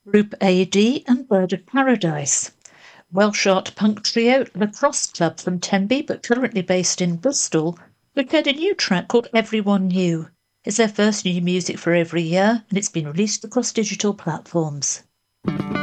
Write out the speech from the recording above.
Group AD and Bird of Paradise. Welsh art punk trio Lacrosse Club from Tenby, but currently based in Bristol, prepared a new track called Everyone Knew. It's their first new music for every year, and it's been released across digital platforms.